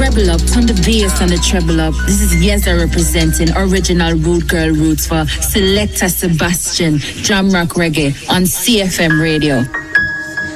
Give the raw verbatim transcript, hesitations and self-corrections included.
rebel up, turn the bass and the treble up. This is Yeza representing original Rude Girl roots for Selector Sebastian, Drum Rock Reggae on C F M Radio.